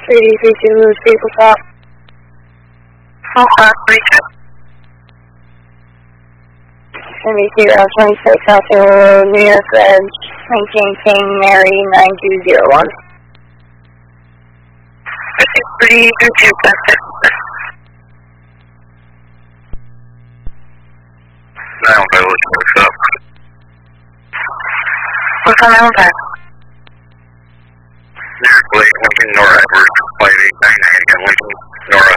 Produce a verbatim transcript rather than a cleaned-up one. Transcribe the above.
three D three two, Lewis vehicle stop. Full car, three two. N B C Route twenty-six, South Taylor Road, New York, Red, nineteen King, Mary, nine two zero one. Okay, three two two, that's it. nine one five, what's up? What's on nine one five? New York Lake, Lincoln, NORAD, we're flight eight nine nine again, Lincoln, NORAD.